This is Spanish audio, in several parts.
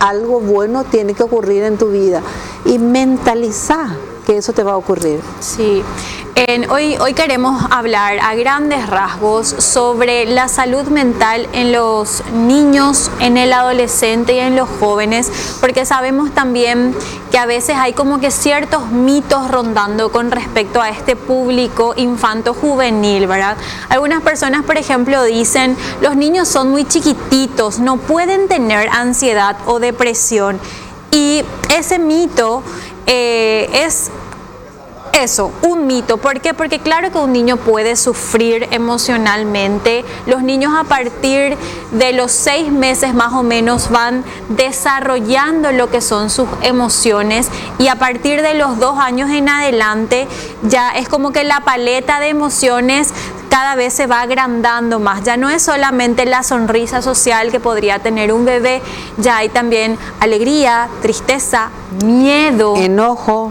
algo bueno tiene que ocurrir en tu vida y mentalizar que eso te va a ocurrir. Sí. Hoy queremos hablar a grandes rasgos sobre la salud mental en los niños, en el adolescente y en los jóvenes, porque sabemos también que a veces hay como que ciertos mitos rondando con respecto a este público infanto-juvenil, ¿verdad? Algunas personas, por ejemplo, dicen, los niños son muy chiquititos, no pueden tener ansiedad o depresión. Y ese mito es eso, un mito. ¿Por qué? Porque claro que un niño puede sufrir emocionalmente. Los niños a partir de los 6 meses más o menos van desarrollando lo que son sus emociones y a partir de los 2 años en adelante ya es como que la paleta de emociones cada vez se va agrandando más. Ya no es solamente la sonrisa social que podría tener un bebé, ya hay también alegría, tristeza, miedo, enojo,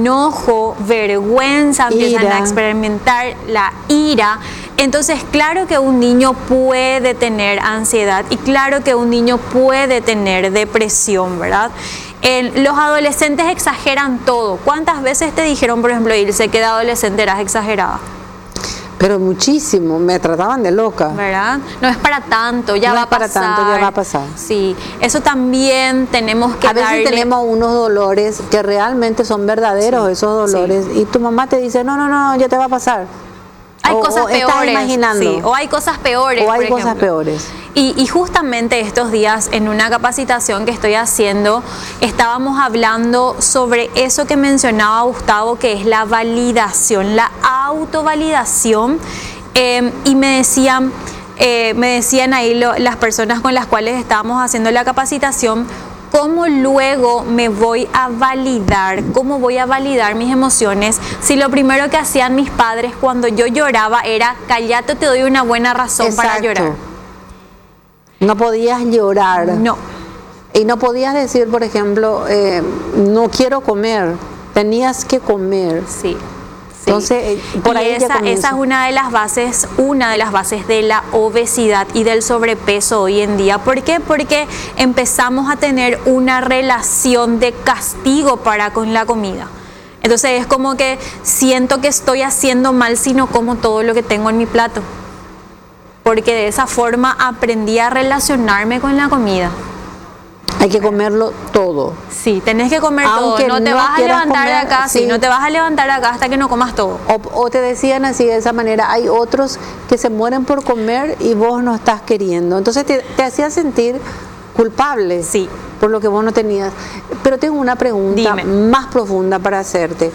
vergüenza, empiezan a experimentar la ira. Entonces, claro que un niño puede tener ansiedad y claro que un niño puede tener depresión, ¿verdad? Los adolescentes exageran todo. ¿Cuántas veces te dijeron, por ejemplo, Ilse, que de adolescente eras exagerada? Pero muchísimo, me trataban de loca. ¿Verdad? No es para tanto, ya no va es para a pasar. Tanto, ya va a pasar. Sí, eso también tenemos que darle. A veces tenemos unos dolores que realmente son verdaderos, sí, esos dolores, sí. Y tu mamá te dice, no, ya te va a pasar. Hay cosas peores. Estás imaginando. Sí, o hay cosas peores. O hay cosas peores. Y justamente estos días en una capacitación que estoy haciendo, estábamos hablando sobre eso que mencionaba Gustavo, que es la validación, la autovalidación. Y me decían ahí las personas con las cuales estábamos haciendo la capacitación, ¿cómo luego me voy a validar? ¿Cómo voy a validar mis emociones? Si lo primero que hacían mis padres cuando yo lloraba era, callate, te doy una buena razón. Exacto. Para llorar. No podías llorar. No. Y no podías decir, por ejemplo, no quiero comer. Tenías que comer. Sí. Entonces, por ahí esa es una de las bases de la obesidad y del sobrepeso hoy en día. ¿Por qué? Porque empezamos a tener una relación de castigo para con la comida. Entonces es como que siento que estoy haciendo mal si no como todo lo que tengo en mi plato. Porque de esa forma aprendí a relacionarme con la comida. Hay que comerlo todo. Sí, tenés que comer todo. No te vas a levantar de acá, sí, no te vas a levantar de acá hasta que no comas todo. O te decían así de esa manera, hay otros que se mueren por comer y vos no estás queriendo. Entonces te hacía sentir culpable, sí, por lo que vos no tenías. Pero tengo una pregunta más profunda para hacerte.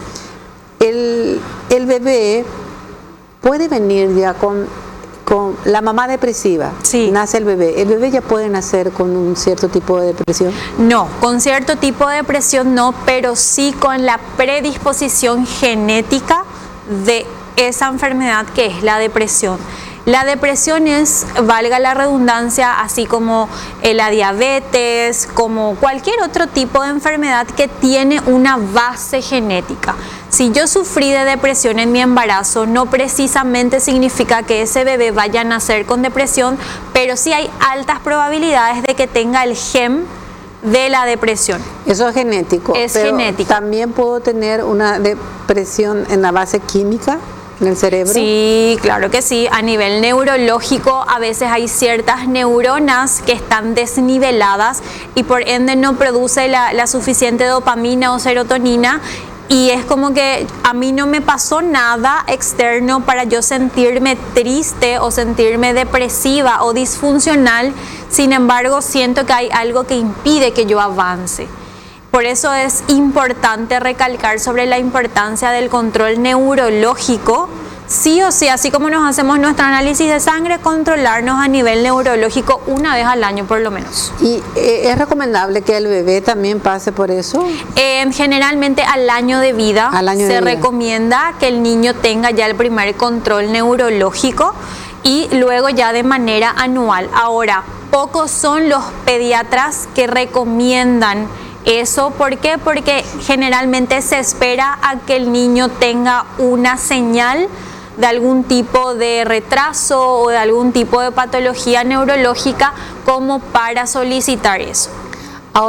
El bebé puede venir ya con la mamá depresiva, sí. Nace el bebé ya puede nacer con un cierto tipo de depresión. No, con cierto tipo de depresión no, pero sí con la predisposición genética de esa enfermedad que es la depresión. La depresión es, valga la redundancia, así como la diabetes, como cualquier otro tipo de enfermedad que tiene una base genética. Si yo sufrí de depresión en mi embarazo, no precisamente significa que ese bebé vaya a nacer con depresión, pero sí hay altas probabilidades de que tenga el gen de la depresión. Eso es genético. Es pero genético. ¿También puedo tener una depresión en la base química? ¿En el cerebro? Sí, claro que sí. A nivel neurológico, a veces hay ciertas neuronas que están desniveladas y por ende no produce la suficiente dopamina o serotonina. Y es como que a mí no me pasó nada externo para yo sentirme triste o sentirme depresiva o disfuncional. Sin embargo, siento que hay algo que impide que yo avance. Por eso es importante recalcar sobre la importancia del control neurológico. Sí o sí, así como nos hacemos nuestro análisis de sangre, controlarnos a nivel neurológico una vez al año por lo menos. ¿Y es recomendable que el bebé también pase por eso? Generalmente al año de vida se recomienda que el niño tenga ya el primer control neurológico y luego ya de manera anual. Ahora, pocos son los pediatras que recomiendan eso. ¿Por qué? Porque generalmente se espera a que el niño tenga una señal de algún tipo de retraso o de algún tipo de patología neurológica como para solicitar eso.